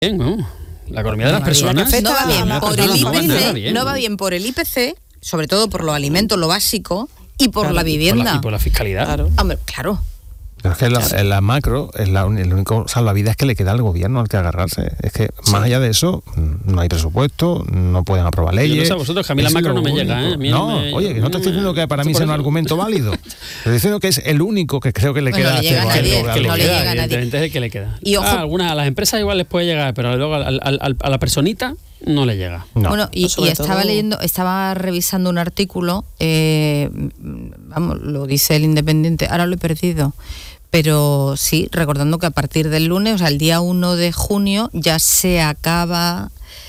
bien, ¿no? La economía de las personas No va bien por el IPC, no va bien por el IPC, sobre todo por los alimentos, lo básico, y por la vivienda. Y por la fiscalidad. Claro. Hombre, claro. Pero es que en la macro, el único salvavidas que le queda al gobierno al que agarrarse. Es que más allá de eso, no hay presupuesto, no pueden aprobar leyes. Yo no sé, vosotros, que a mí la macro no me llega, ¿eh? Oye, que no te estoy diciendo que para mí sea un argumento válido. Estoy diciendo que es el único que creo que le queda no le llega a nadie. Evidentemente es el que le queda. Y ojo, a las empresas igual les puede llegar, pero luego a la personita no le llega. No. Bueno, y estaba revisando un artículo, lo dice el Independiente, ahora lo he perdido, pero sí, recordando que a partir del lunes, o sea, el día 1 de junio, ya se acaban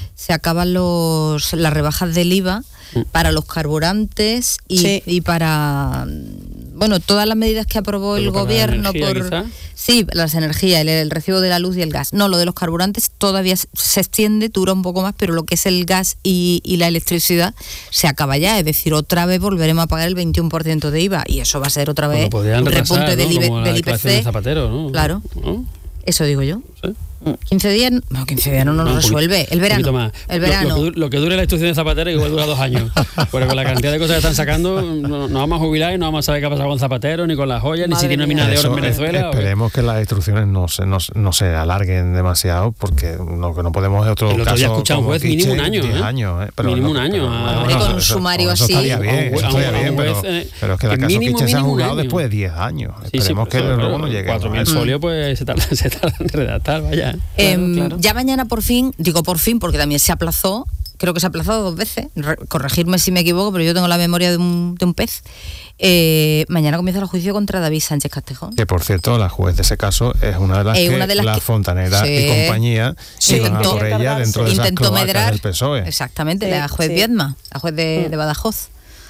las rebajas del IVA para los carburantes y para... Bueno, todas las medidas que aprobó el gobierno las energías, el recibo de la luz y el gas. No, lo de los carburantes todavía se extiende, dura un poco más, pero lo que es el gas y la electricidad se acaba ya. Es decir, otra vez volveremos a pagar el 21% de IVA y eso va a ser otra vez un repunte del IPC. De Zapatero, ¿no? Claro. ¿No? Eso digo yo. ¿Sí? 15 días no lo resuelve. El verano. Más. El verano. Lo que dure la instrucción de Zapatero igual dura 2 años. Porque con la cantidad de cosas que están sacando, no vamos a jubilar y no vamos a saber qué ha pasado con Zapatero, ni con las joyas, ni si tiene una mina de oro en Venezuela. Esperemos que las instrucciones no se alarguen demasiado, porque lo que no podemos es otro caso. El otro día escuché a un juez mínimo un año. 10 años, mínimo un año. Con un sumario así. Eso estaría bien, pero es que el caso Quiche se ha juzgado después de 10 años. Esperemos que luego no llegue. 4.000 folios pues se tarda en redactar, vaya. Claro. Ya mañana por fin, porque también se aplazó, creo que se ha aplazado 2 veces, corregirme si me equivoco, pero yo tengo la memoria de un pez. Mañana comienza el juicio contra David Sánchez Castejón. Que por cierto, la juez de ese caso es una de las que Fontanera y compañía iban a por ella dentro de esas cloacas del PSOE. Exactamente, la juez Viedma, la juez de Badajoz.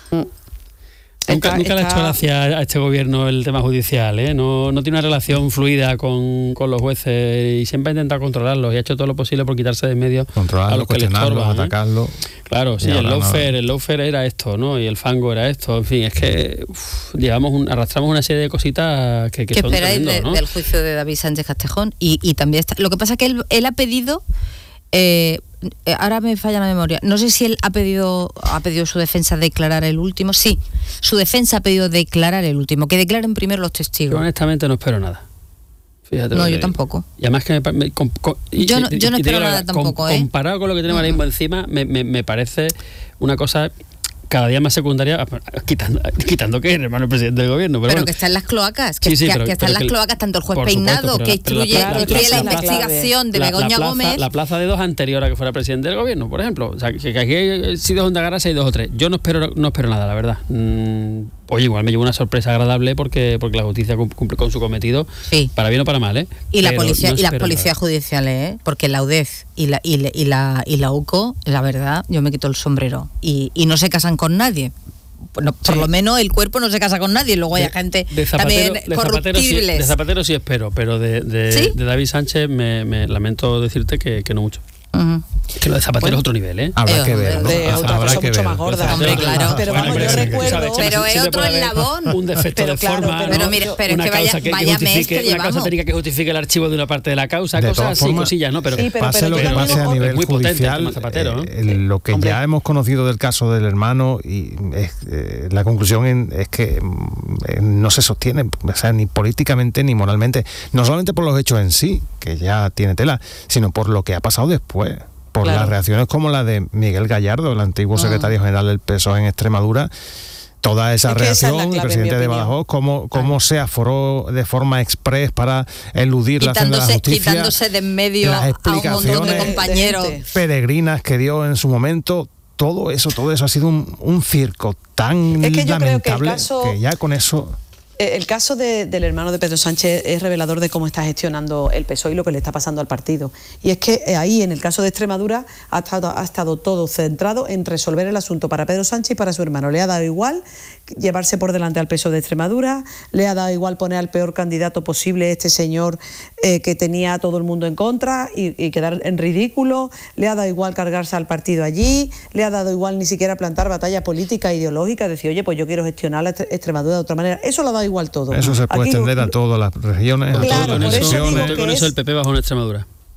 Nunca le ha hecho gracia a este gobierno el tema judicial, ¿eh? No tiene una relación fluida con los jueces y siempre ha intentado controlarlos y ha hecho todo lo posible por quitarse de en medio a los que le estorban, atacarlo. Claro, sí, el lawfare era esto, ¿no? Y el fango era esto. En fin, es que arrastramos una serie de cositas que son esperáis tremendos, ¿no? del juicio de David Sánchez Castejón y también está, lo que pasa es que él ha pedido... ahora me falla la memoria. No sé si él ha pedido su defensa declarar el último. Sí, su defensa ha pedido declarar el último, que declaren primero los testigos. Yo honestamente no espero nada. Fíjate. No, yo tampoco. Y además que yo no espero nada tampoco. Comparado con lo que tenemos ahora mismo encima, me parece una cosa cada día más secundaria, quitando que es el hermano presidente del gobierno. Pero bueno, que está en las cloacas, que está en las clocas tanto el juez Peinado, que instruye la investigación de Begoña Gómez. La plaza de 2 anterior a que fuera presidente del gobierno, por ejemplo. O sea, que aquí si dos Hondagarras hay 2 o 3. Yo no espero nada, la verdad. Oye, igual me llevo una sorpresa agradable porque la justicia cumple con su cometido, para bien o para mal, ¿eh? Y la policía y las policías judiciales, ¿eh? Porque la UDEF y la UCO, la verdad, yo me quito el sombrero y no se casan con nadie. Bueno, por lo menos el cuerpo no se casa con nadie, luego hay gente también corruptible. De Zapatero sí espero, pero de David Sánchez me lamento decirte que no mucho. Que lo de Zapatero es otro nivel, ¿eh? Habrá que ver, ¿no? Habrá que mucho más gorda. Hombre, claro. Pero vamos, yo recuerdo... Pero es otro eslabón. Un defecto de forma, pero mire, pero una es que vaya mes que una causa técnica que justifique el archivo de una parte de la causa, de cosas así, cosillas, ¿no? Pero pase lo que pase a nivel judicial, Zapatero, lo que ya hemos conocido del caso del hermano y la conclusión es que no se sostiene, o sea, ni políticamente ni moralmente, no solamente por los hechos en sí, que ya tiene tela, sino por lo que ha pasado después. Por las reacciones como la de Miguel Gallardo, el antiguo secretario general del PSOE en Extremadura, toda esa reacción, el presidente de Badajoz, cómo se aforó de forma express para eludir la acción de la justicia, quitándose de en medio las explicaciones a un montón de compañeros peregrinas que dio en su momento. Todo eso ha sido un circo tan lamentable que ya con eso... El caso del hermano de Pedro Sánchez es revelador de cómo está gestionando el PSOE y lo que le está pasando al partido. Y es que ahí, en el caso de Extremadura, ha estado todo centrado en resolver el asunto para Pedro Sánchez y para su hermano. Le ha dado igual llevarse por delante al PSOE de Extremadura, le ha dado igual poner al peor candidato posible, este señor que tenía a todo el mundo en contra y quedar en ridículo, le ha dado igual cargarse al partido allí, le ha dado igual ni siquiera plantar batalla política e ideológica, decir, oye, pues yo quiero gestionar la Extremadura de otra manera. Eso le ha dado igual todo. Eso se puede extender a todas las regiones, claro, a todas las naciones. Con eso el PP bajó en Extremadura.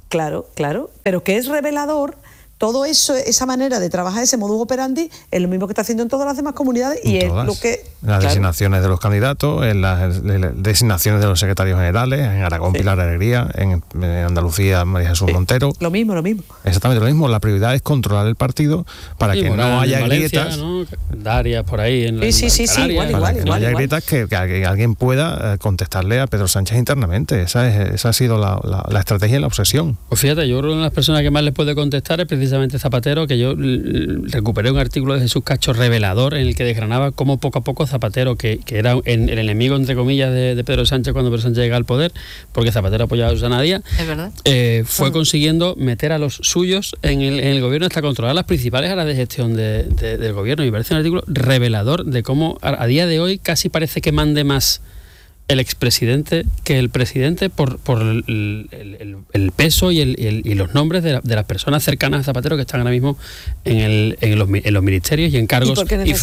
Claro, pero que es revelador. Todo eso, esa manera de trabajar, ese modus operandi, es lo mismo que está haciendo en todas las demás comunidades y es lo que... Las designaciones de los candidatos, en las designaciones de los secretarios generales, en Aragón Pilar Alegría, en Andalucía María Jesús Montero. Lo mismo. Exactamente lo mismo. La prioridad es controlar el partido para que no haya grietas. ¿no? Darias por ahí. Igual. No haya grietas, que alguien pueda contestarle a Pedro Sánchez internamente. Esa ha sido la estrategia y la obsesión. Pues fíjate, yo creo que una de las personas que más le puede contestar es precisamente Zapatero, que yo recuperé un artículo de Jesús Cacho revelador en el que desgranaba cómo poco a poco Zapatero, que era el enemigo entre comillas de Pedro Sánchez cuando Pedro Sánchez llega al poder, porque Zapatero apoyaba a Susana Díaz, fue consiguiendo meter a los suyos en el gobierno hasta controlar las principales áreas de gestión del gobierno. Y me parece un artículo revelador de cómo a día de hoy casi parece que mande más el expresidente que el presidente por el peso y los nombres de las personas cercanas a Zapatero que están ahora mismo en los ministerios y en cargos.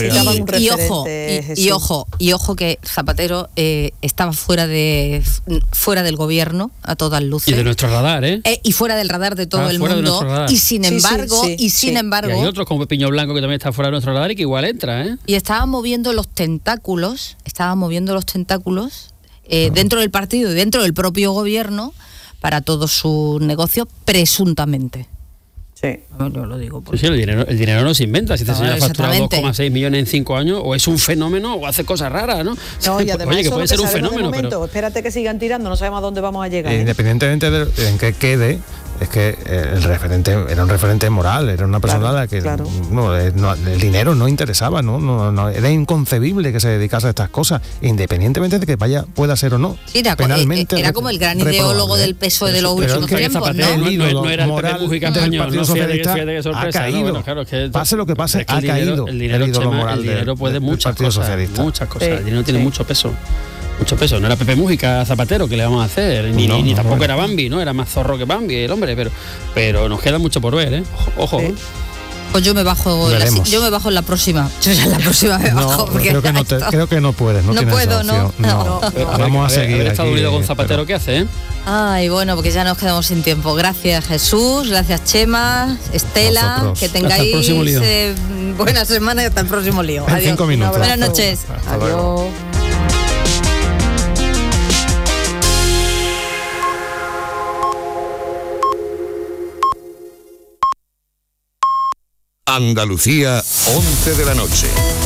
Y ojo que Zapatero estaba fuera del gobierno a todas luces. Y de nuestro radar, y fuera del radar de todo el mundo. Y sin embargo, y hay otros como Pepiño Blanco que también está fuera de nuestro radar y que igual entra, Y estaba moviendo los tentáculos dentro del partido y dentro del propio gobierno para todos sus negocios, presuntamente. Sí. Yo lo digo. Sí, el dinero no se inventa. Si este señor ha facturado 2,6 millones en 5 años, o es un fenómeno o hace cosas raras, ¿no? No, y además que puede ser un fenómeno. Pero espérate que sigan tirando, no sabemos a dónde vamos a llegar. Independientemente de en qué quede, es que el referente era un referente moral, era una persona a la que el dinero no interesaba, no era inconcebible que se dedicase a estas cosas, independientemente de que pueda ser o no. Penalmente era como el gran ideólogo del PSOE de los últimos tiempos, no era el Pepe Mujica español, Socialista, fíjate qué sorpresa, ha caído. ¿no? Bueno, claro, pase lo que pase, ha caído. El dinero puede muchas cosas. El dinero tiene mucho peso. No era Pepe Mujica Zapatero, ¿qué le vamos a hacer? Ni tampoco era Bambi, ¿no? Era más zorro que Bambi el hombre, pero nos queda mucho por ver, Ojo. Pues yo me bajo en la próxima. Yo ya en la próxima me bajo. Creo que no puedes. No puedo, no. Vamos a seguir. Estados Unidos con Zapatero, ¿qué hace, Ay, bueno, porque ya nos quedamos sin tiempo. Gracias, Jesús. Gracias, Chema, Estela. Nosotros. Que tengáis buena semana y hasta el próximo lío. En 5 minutos. Buenas noches. Hasta luego. Andalucía, 11 de la noche.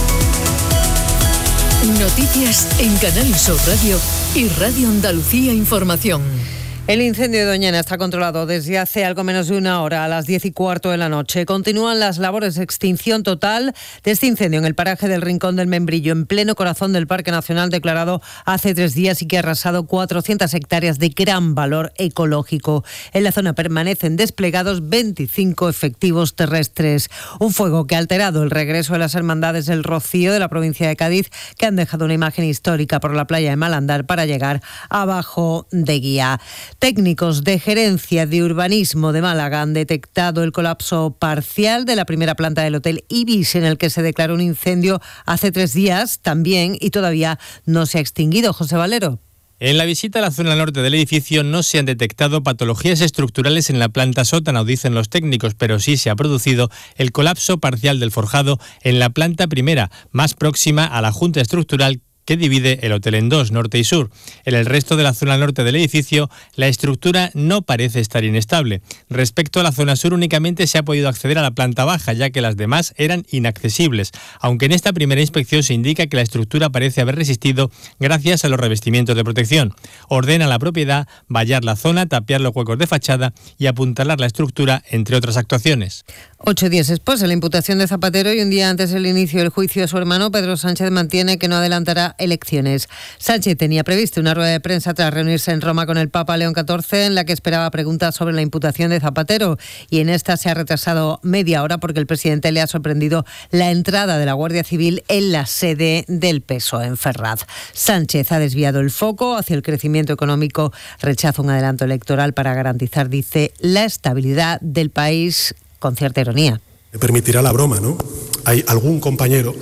Noticias en Canal Sur Radio y Radio Andalucía Información. El incendio de Doñana está controlado desde hace algo menos de una hora, a las 10:15 de la noche. Continúan las labores de extinción total de este incendio en el paraje del Rincón del Membrillo, en pleno corazón del Parque Nacional, declarado hace 3 días y que ha arrasado 400 hectáreas de gran valor ecológico. En la zona permanecen desplegados 25 efectivos terrestres. Un fuego que ha alterado el regreso de las hermandades del Rocío de la provincia de Cádiz, que han dejado una imagen histórica por la playa de Malandar para llegar a Bajo de Guía. Técnicos de Gerencia de Urbanismo de Málaga han detectado el colapso parcial de la primera planta del Hotel Ibis, en el que se declaró un incendio hace 3 días también y todavía no se ha extinguido. José Valero. En la visita a la zona norte del edificio no se han detectado patologías estructurales en la planta sótano, dicen los técnicos, pero sí se ha producido el colapso parcial del forjado en la planta primera, más próxima a la junta estructural que divide el hotel en 2, norte y sur. En el resto de la zona norte del edificio, la estructura no parece estar inestable. Respecto a la zona sur, únicamente se ha podido acceder a la planta baja, ya que las demás eran inaccesibles, aunque en esta primera inspección se indica que la estructura parece haber resistido gracias a los revestimientos de protección. Ordena la propiedad vallar la zona, tapiar los huecos de fachada y apuntalar la estructura, entre otras actuaciones. 8 días después de la imputación de Zapatero y un día antes del inicio del juicio de su hermano, Pedro Sánchez mantiene que no adelantará elecciones. Sánchez tenía previsto una rueda de prensa tras reunirse en Roma con el Papa León XIV, en la que esperaba preguntas sobre la imputación de Zapatero, y en esta se ha retrasado media hora porque el presidente le ha sorprendido la entrada de la Guardia Civil en la sede del PSOE en Ferraz. Sánchez ha desviado el foco hacia el crecimiento económico, rechaza un adelanto electoral para garantizar, dice, la estabilidad del país, con cierta ironía. Me permitirá la broma, ¿no? Hay algún compañero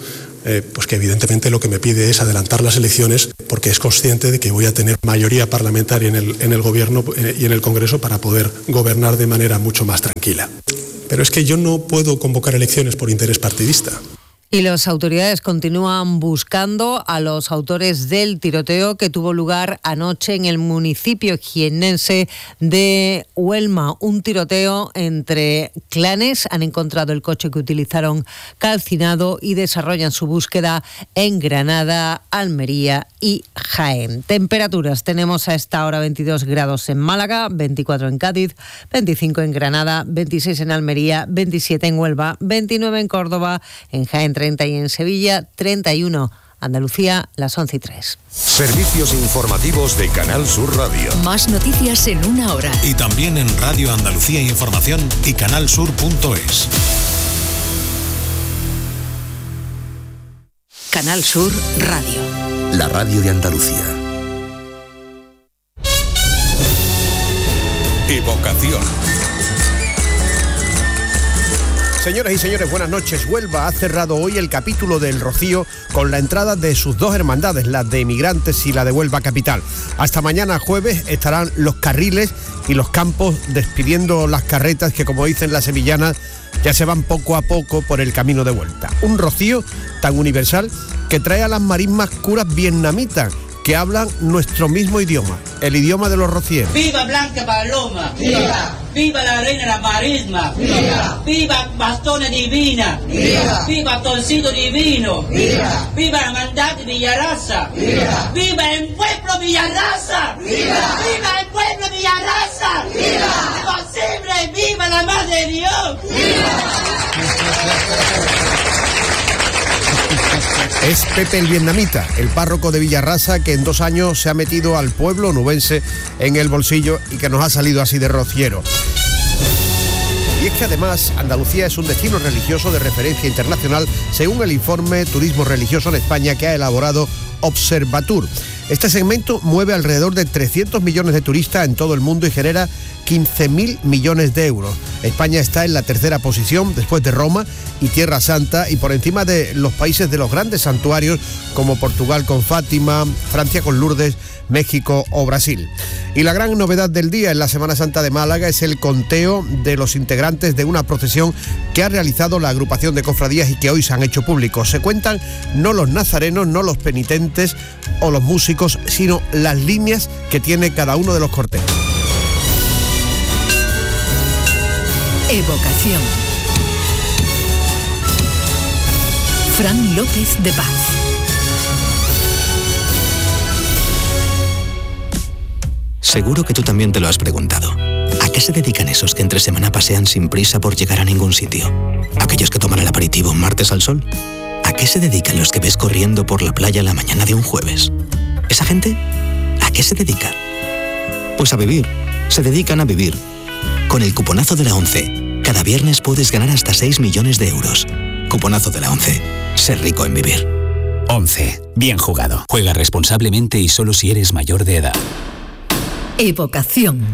pues que evidentemente lo que me pide es adelantar las elecciones porque es consciente de que voy a tener mayoría parlamentaria en el Gobierno y en el Congreso para poder gobernar de manera mucho más tranquila. Pero es que yo no puedo convocar elecciones por interés partidista. Y las autoridades continúan buscando a los autores del tiroteo que tuvo lugar anoche en el municipio jiennense de Huelma. Un tiroteo entre clanes. Han encontrado el coche que utilizaron calcinado y desarrollan su búsqueda en Granada, Almería y Jaén. Temperaturas. Tenemos a esta hora 22 grados en Málaga, 24 en Cádiz, 25 en Granada, 26 en Almería, 27 en Huelva, 29 en Córdoba, en Jaén 30 y en Sevilla 31. Andalucía, las 11:03. Servicios informativos de Canal Sur Radio. Más noticias en una hora. Y también en Radio Andalucía Información y canalsur.es. Canal Sur Radio. La radio de Andalucía. Evocación. Señoras y señores, buenas noches. Huelva ha cerrado hoy el capítulo del Rocío con la entrada de sus dos hermandades, la de Emigrantes y la de Huelva Capital. Hasta mañana jueves estarán los carriles y los campos despidiendo las carretas que, como dicen las sevillanas, ya se van poco a poco por el camino de vuelta. Un Rocío tan universal que trae a las marismas curas vietnamitas que hablan nuestro mismo idioma, el idioma de los rocieros. ¡Viva Blanca Paloma! ¡Viva! ¡Viva la reina de la marisma! ¡Viva! ¡Viva Bastones Divina! ¡Viva! ¡Viva Toncito Divino! ¡Viva! ¡Viva la hermandad de Villarraza! ¡Viva! ¡Viva el pueblo Villarraza! ¡Viva! ¡Viva el pueblo Villarraza! ¡Viva! ¡Imposible! ¡Viva la Madre de Dios! Es Pepe el Vietnamita, el párroco de Villarraza, que en 2 años se ha metido al pueblo onubense en el bolsillo y que nos ha salido así de rociero. Y es que además Andalucía es un destino religioso de referencia internacional según el informe Turismo Religioso en España que ha elaborado Observatur. Este segmento mueve alrededor de 300 millones de turistas en todo el mundo y genera 15.000 millones de euros. España está en la tercera posición después de Roma y Tierra Santa y por encima de los países de los grandes santuarios como Portugal con Fátima, Francia con Lourdes, México o Brasil. Y la gran novedad del día en la Semana Santa de Málaga es el conteo de los integrantes de una procesión que ha realizado la agrupación de cofradías y que hoy se han hecho públicos. Se cuentan no los nazarenos, no los penitentes o los músicos, sino las líneas que tiene cada uno de los cortejos. Evocación. Fran López de Paz. Seguro que tú también te lo has preguntado. ¿A qué se dedican esos que entre semana pasean sin prisa por llegar a ningún sitio? ¿Aquellos que toman el aperitivo un martes al sol? ¿A qué se dedican los que ves corriendo por la playa la mañana de un jueves? ¿Esa gente? ¿A qué se dedica? Pues a vivir. Se dedican a vivir. Con el cuponazo de la 11, cada viernes puedes ganar hasta 6 millones de euros. Cuponazo de la 11. Ser rico en vivir. 11. Bien jugado. Juega responsablemente y solo si eres mayor de edad. Evocación.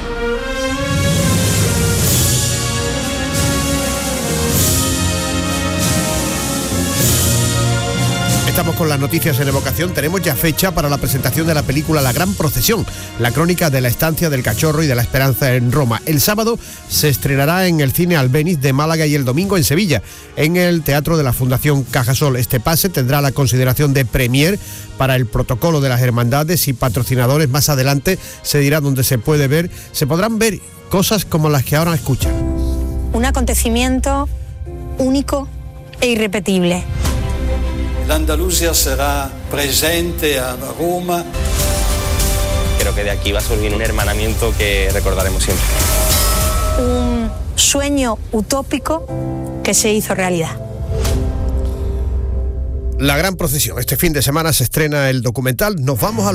Estamos con las noticias en Evocación. Tenemos ya fecha para la presentación de la película La Gran Procesión, la crónica de la estancia del Cachorro y de la Esperanza en Roma. El sábado se estrenará en el Cine Albéniz de Málaga y el domingo en Sevilla, en el Teatro de la Fundación Cajasol. Este pase tendrá la consideración de premier para el protocolo de las hermandades y patrocinadores. Más adelante se dirá dónde se puede ver. Se podrán ver cosas como las que ahora escuchan. Un acontecimiento único e irrepetible. La Andalucía será presente a Roma. Creo que de aquí va a surgir un hermanamiento que recordaremos siempre. Un sueño utópico que se hizo realidad. La Gran Procesión. Este fin de semana se estrena el documental. Nos vamos a